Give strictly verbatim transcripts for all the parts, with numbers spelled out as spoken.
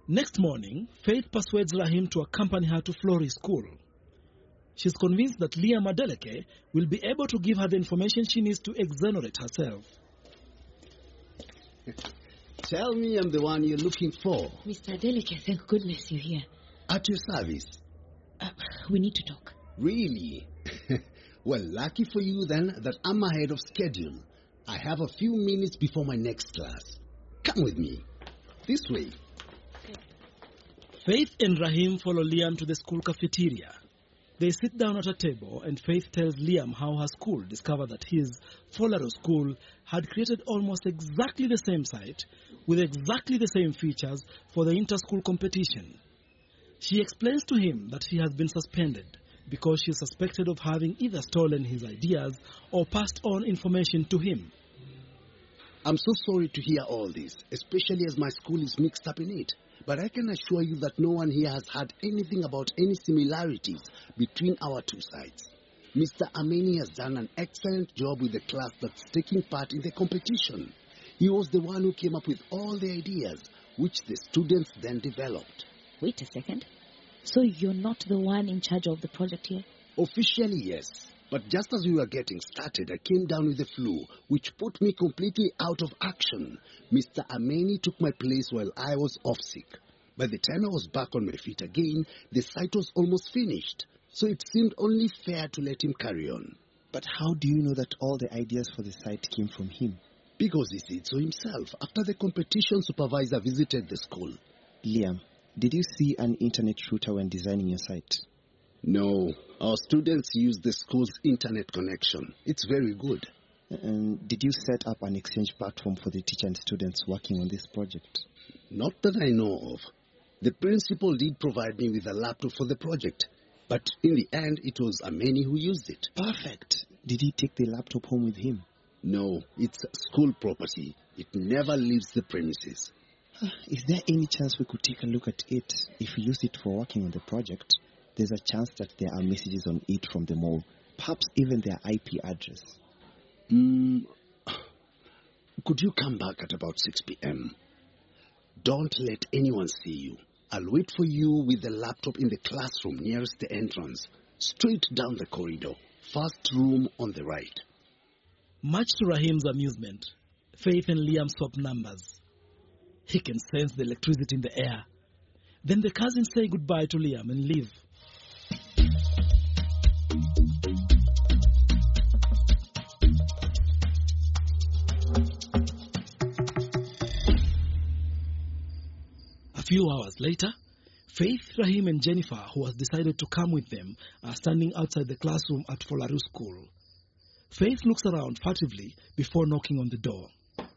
Next morning, Faith persuades Rahim to accompany her to Florrie School. She's convinced that Liam Adeleke will be able to give her the information she needs to exonerate herself. Tell me I'm the one you're looking for. Mister Adeleke, thank goodness you're here. At your service. Uh, we need to talk. Really? Well, lucky for you then that I'm ahead of schedule. I have a few minutes before my next class. Come with me. This way. Faith and Rahim follow Liam to the school cafeteria. They sit down at a table and Faith tells Liam how her school discovered that his, Folaro School, had created almost exactly the same site with exactly the same features for the inter-school competition. She explains to him that he has been suspended because she is suspected of having either stolen his ideas or passed on information to him. I'm so sorry to hear all this, especially as my school is mixed up in it. But I can assure you that no one here has heard anything about any similarities between our two sides. Mister Ameni has done an excellent job with the class that's taking part in the competition. He was the one who came up with all the ideas, which the students then developed. Wait a second. So you're not the one in charge of the project here? Officially, yes. But just as we were getting started, I came down with the flu, which put me completely out of action. Mister Ameni took my place while I was off sick. By the time I was back on my feet again, the site was almost finished. So it seemed only fair to let him carry on. But how do you know that all the ideas for the site came from him? Because he said so himself after the competition supervisor visited the school. Liam, did you see an internet router when designing your site? No, our students use the school's internet connection. It's very good. And did you set up an exchange platform for the teacher and students working on this project? Not that I know of. The principal did provide me with a laptop for the project, but in the end it was Ameni who used it. Perfect. Did he take the laptop home with him? No, it's school property. It never leaves the premises. Is there any chance we could take a look at it? If we use it for working on the project, there's a chance that there are messages on it from the mall, perhaps even their I P address. Mm, could you come back at about six p.m.? Don't let anyone see you. I'll wait for you with the laptop in the classroom nearest the entrance, straight down the corridor, first room on the right. Much to Rahim's amusement, Faith and Liam swap numbers. He can sense the electricity in the air. Then the cousins say goodbye to Liam and leave. A few hours later, Faith, Rahim and Jennifer, who has decided to come with them, are standing outside the classroom at Folaro School. Faith looks around furtively before knocking on the door.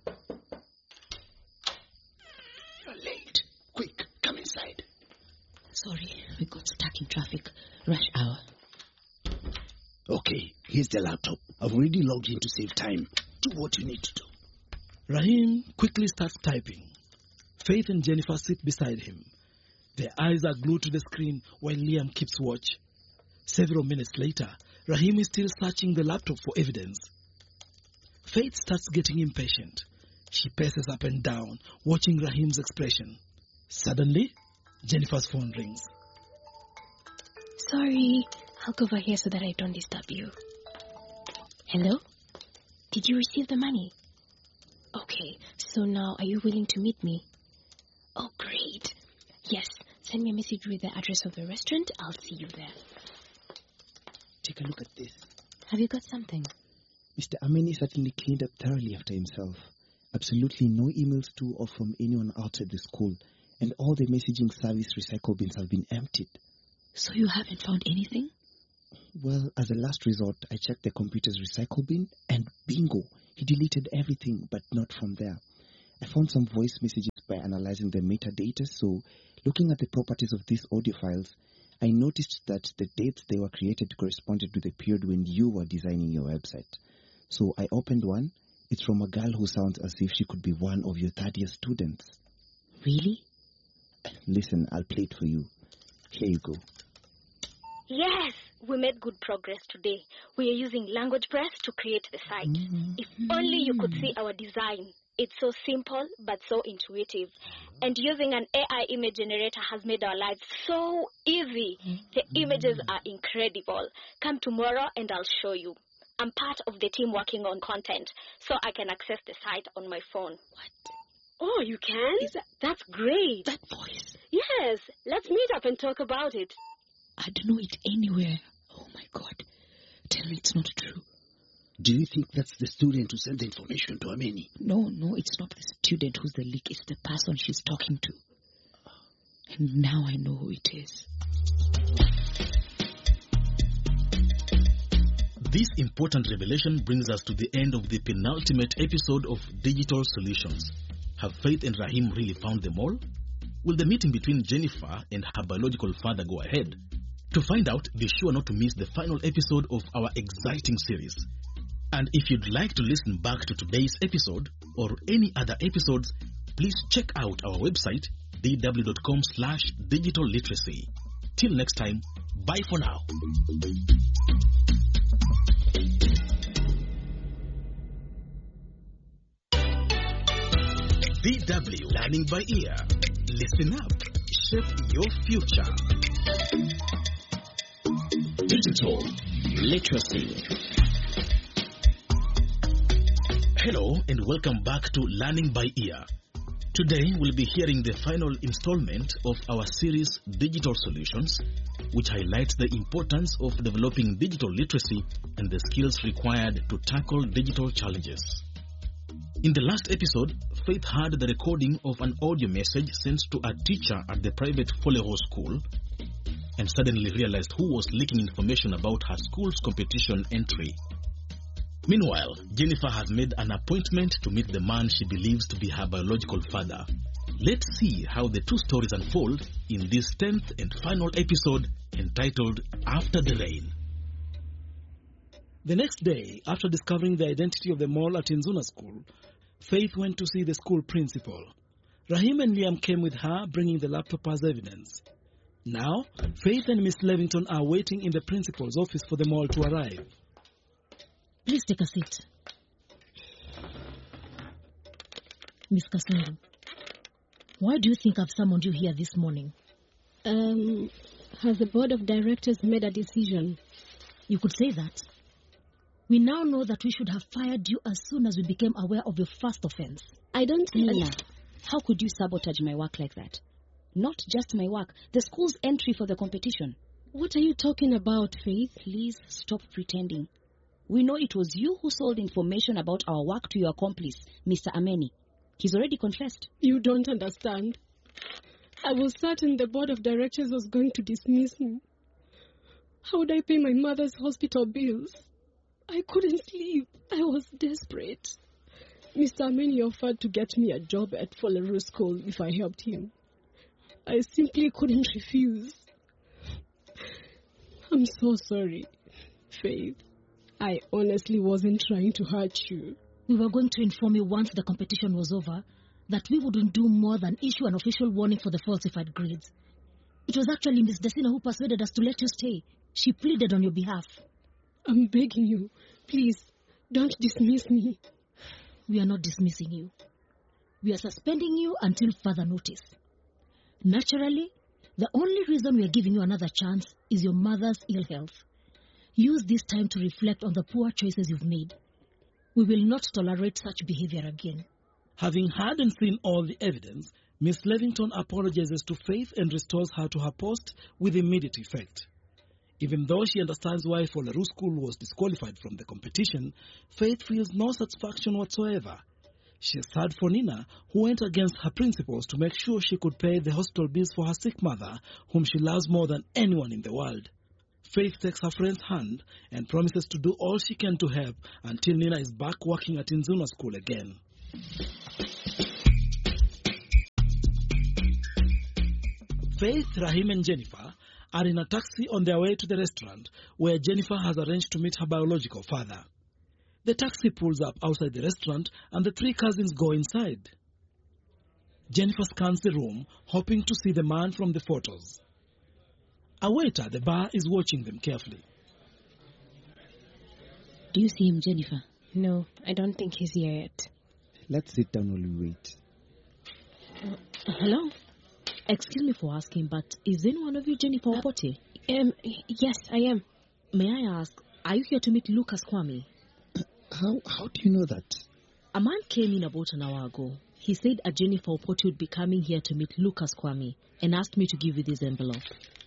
You're late. Quick, come inside. Sorry, we got stuck in traffic. Rush hour. Okay, here's the laptop. I've already logged in to save time. Do what you need to do. Rahim quickly starts typing. Faith and Jennifer sit beside him. Their eyes are glued to the screen while Liam keeps watch. Several minutes later, Rahim is still searching the laptop for evidence. Faith starts getting impatient. She paces up and down, watching Rahim's expression. Suddenly, Jennifer's phone rings. Sorry, I'll go over here so that I don't disturb you. Hello? Did you receive the money? Okay, so now are you willing to meet me? Oh, great. Yes, send me a message with the address of the restaurant. I'll see you there. Take a look at this. Have you got something? Mister Ameni certainly cleaned up thoroughly after himself. Absolutely no emails to or from anyone outside the school, and all the messaging service recycle bins have been emptied. So you haven't found anything? Well, as a last resort, I checked the computer's recycle bin, and bingo, he deleted everything, but not from there. I found some voice messages by analyzing the metadata, so looking at the properties of these audio files, I noticed that the dates they were created corresponded to the period when you were designing your website. So I opened one. It's from a girl who sounds as if she could be one of your third-year students. Really? Listen, I'll play it for you. Here you go. Yes, we made good progress today. We are using Language Press to create the site. Mm-hmm. If only you could see our design. It's so simple but so intuitive. And using an A I image generator has made our lives so easy. The images are incredible. Come tomorrow and I'll show you. I'm part of the team working on content, so I can access the site on my phone. What? Oh, you can? Is that That's great. that voice? Yes, let's meet up and talk about it. I don't know it anywhere. Oh my God. Tell me it's not true. Do you think that's the student who sent the information to Ameni? No, no, it's not the student who's the leak. It's the person she's talking to. And now I know who it is. This important revelation brings us to the end of the penultimate episode of Digital Solutions. Have Faith and Rahim really found them all? Will the meeting between Jennifer and her biological father go ahead? To find out, be sure not to miss the final episode of our exciting series. And if you'd like to listen back to today's episode or any other episodes, please check out our website, d w dot com slash digital literacy. Till next time, bye for now. D W Learning by Ear. Listen up. Shape your future. Digital literacy. Hello and welcome back to Learning by Ear. Today we'll be hearing the final installment of our series Digital Solutions, which highlights the importance of developing digital literacy and the skills required to tackle digital challenges. In the last episode, Faith heard the recording of an audio message sent to a teacher at the private Folero school and suddenly realized who was leaking information about her school's competition entry. Meanwhile, Jennifer has made an appointment to meet the man she believes to be her biological father. Let's see how the two stories unfold in this tenth and final episode entitled After the Rain. The next day, after discovering the identity of the mole at Inzuna school, Faith went to see the school principal. Rahim and Liam came with her, bringing the laptop as evidence. Now, Faith and Miss Levington are waiting in the principal's office for the mole to arrive. Please take a seat. Miss Kasundu, why do you think I've summoned you here this morning? Um, has the board of directors made a decision? You could say that. We now know that we should have fired you as soon as we became aware of your first offense. I don't... Ella, how could you sabotage my work like that? Not just my work, the school's entry for the competition. What are you talking about, Faith? Please stop pretending. We know it was you who sold information about our work to your accomplice, Mister Ameni. He's already confessed. You don't understand. I was certain the board of directors was going to dismiss me. How would I pay my mother's hospital bills? I couldn't sleep. I was desperate. Mister Ameni offered to get me a job at Folero School if I helped him. I simply couldn't refuse. I'm so sorry, Faith. I honestly wasn't trying to hurt you. We were going to inform you once the competition was over that we wouldn't do more than issue an official warning for the falsified grades. It was actually Miss Desina who persuaded us to let you stay. She pleaded on your behalf. I'm begging you, please, don't dismiss me. We are not dismissing you. We are suspending you until further notice. Naturally, the only reason we are giving you another chance is your mother's ill health. Use this time to reflect on the poor choices you've made. We will not tolerate such behavior again. Having heard and seen all the evidence, Miss Levington apologizes to Faith and restores her to her post with immediate effect. Even though she understands why Folero School was disqualified from the competition, Faith feels no satisfaction whatsoever. She is sad for Nina, who went against her principles to make sure she could pay the hospital bills for her sick mother, whom she loves more than anyone in the world. Faith takes her friend's hand and promises to do all she can to help until Nina is back working at Inzuna school again. Faith, Rahim and Jennifer are in a taxi on their way to the restaurant where Jennifer has arranged to meet her biological father. The taxi pulls up outside the restaurant and the three cousins go inside. Jennifer scans the room, hoping to see the man from the photos. A waiter at the bar is watching them carefully. Do you see him, Jennifer? No, I don't think he's here yet. Let's sit down while we wait. Uh, hello? Excuse me for asking, but is any one of you Jennifer Uh, Okotie? Um, yes, I am. May I ask, are you here to meet Lucas Kwame? How how do you know that? A man came in about an hour ago. He said a Jennifer Okotie would be coming here to meet Lucas Kwame and asked me to give you this envelope.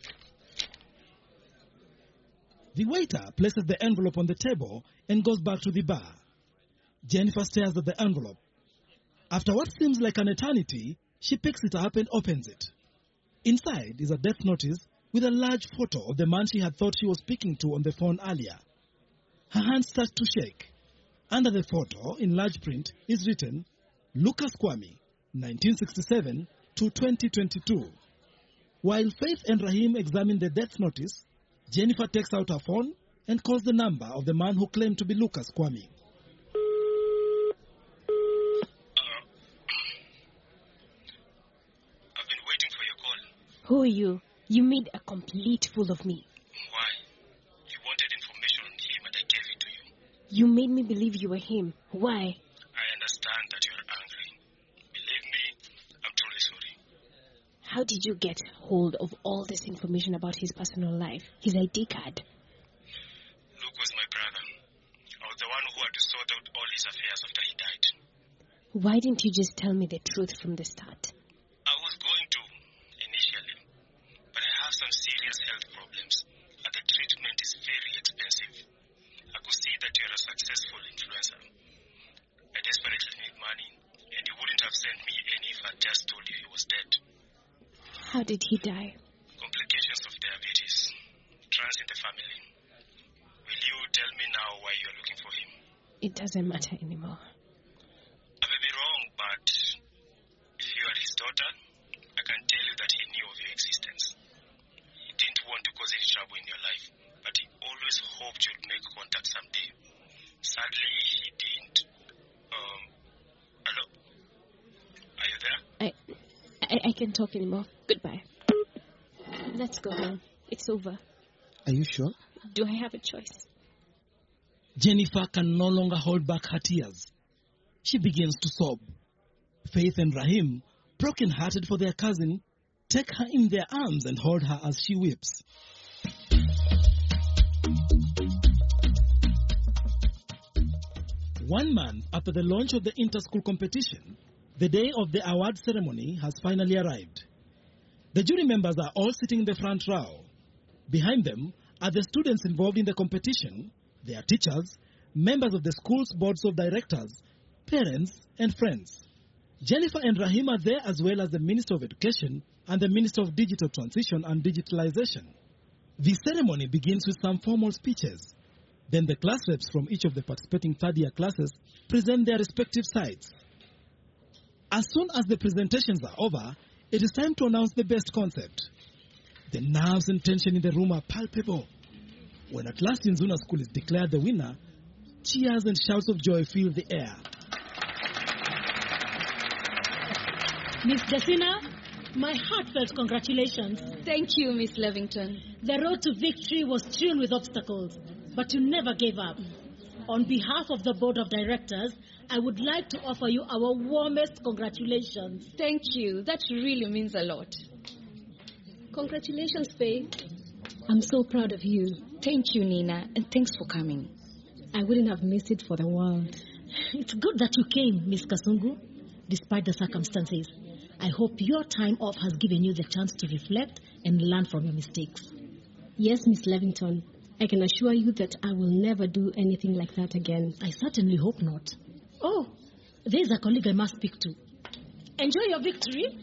The waiter places the envelope on the table and goes back to the bar. Jennifer stares at the envelope. After what seems like an eternity, she picks it up and opens it. Inside is a death notice with a large photo of the man she had thought she was speaking to on the phone earlier. Her hand starts to shake. Under the photo, in large print, is written, Lucas Kwame, nineteen sixty-seven to twenty twenty-two. While Faith and Rahim examine the death notice, Jennifer takes out her phone and calls the number of the man who claimed to be Lucas Kwame. I've been waiting for your call. Who are you? You made a complete fool of me. Why? You wanted information on him and I gave it to you. You made me believe you were him. Why? I understand that you're angry. Believe me, I'm truly sorry. How did you get hold of all this information about his personal life, his I D card? Luke was my brother. I was the one who had to sort out all his affairs after he died. Why didn't you just tell me the truth from the start? I was going to, initially. But I have some serious health problems, and the treatment is very expensive. I could see that you're a successful influencer. I desperately need money, and you wouldn't have sent me any if I just told you he was dead. How did he die? Complications of diabetes. Trans in the family. Will you tell me now why you're looking for him? It doesn't matter anymore. I may be wrong, but if you are his daughter, I can tell you that he knew of your existence. He didn't want to cause any trouble in your life, but he always hoped you'd make contact someday. Sadly, he didn't. Um, hello? Are you there? I, I, I can't talk anymore. Goodbye. Let's go home. It's over. Are you sure? Do I have a choice? Jennifer can no longer hold back her tears. She begins to sob. Faith and Rahim, broken-hearted for their cousin, take her in their arms and hold her as she weeps. One month after the launch of the inter-school competition, the day of the award ceremony has finally arrived. The jury members are all sitting in the front row. Behind them are the students involved in the competition, their teachers, members of the school's boards of directors, parents, and friends. Jennifer and Rahim are there, as well as the Minister of Education and the Minister of Digital Transition and Digitalization. The ceremony begins with some formal speeches. Then the class reps from each of the participating third-year classes present their respective sides. As soon as the presentations are over, it is time to announce the best concept. The nerves and tension in the room are palpable. When at last Inzuna School is declared the winner, cheers and shouts of joy fill the air. Miss Jessina, my heartfelt congratulations. Thank you, Miss Levington. The road to victory was strewn with obstacles, but you never gave up. On behalf of the board of directors, I would like to offer you our warmest congratulations. Thank you. That really means a lot. Congratulations, Faith. I'm so proud of you. Thank you, Nina, and thanks for coming. I wouldn't have missed it for the world. It's good that you came, Miss Kasungu, despite the circumstances. I hope your time off has given you the chance to reflect and learn from your mistakes. Yes, Miss Levington. I can assure you that I will never do anything like that again. I certainly hope not. Oh, there's a colleague I must speak to. Enjoy your victory.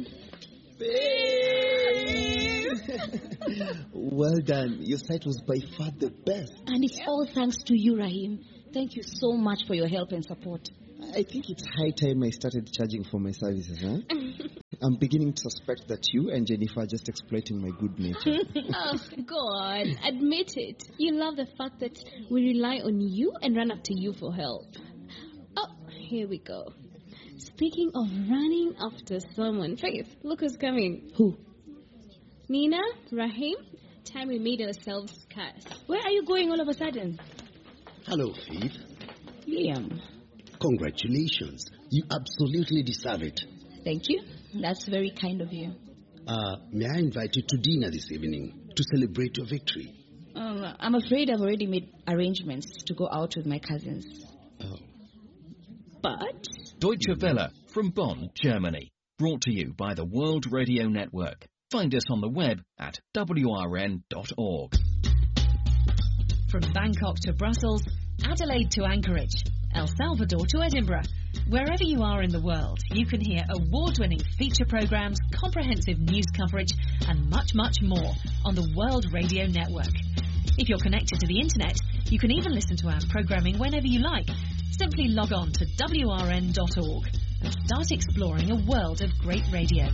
Well done. Your site was by far the best. And it's all thanks to you, Rahim. Thank you so much for your help and support. I think it's high time I started charging for my services, huh? I'm beginning to suspect that you and Jennifer are just exploiting my good nature. Oh, go on. Admit it. You love the fact that we rely on you and run up to you for help. Oh, here we go. Speaking of running after someone, Faith, look who's coming. Who? Nina, Rahim, time we made ourselves scarce. Where are you going all of a sudden? Hello, Faith. Liam. Congratulations. You absolutely deserve it. Thank you. That's very kind of you. Uh, may I invite you to dinner this evening to celebrate your victory? Um, I'm afraid I've already made arrangements to go out with my cousins. Oh. But... Deutsche Welle from Bonn, Germany. Brought to you by the World Radio Network. Find us on the web at w r n dot org. From Bangkok to Brussels, Adelaide to Anchorage, El Salvador to Edinburgh. Wherever you are in the world, you can hear award-winning feature programs, comprehensive news coverage, and much, much more on the World Radio Network. If you're connected to the internet, you can even listen to our programming whenever you like. Simply log on to w r n dot org and start exploring a world of great radio.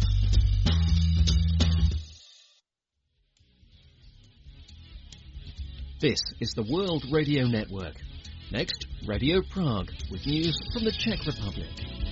This is the World Radio Network. Next, Radio Prague with news from the Czech Republic.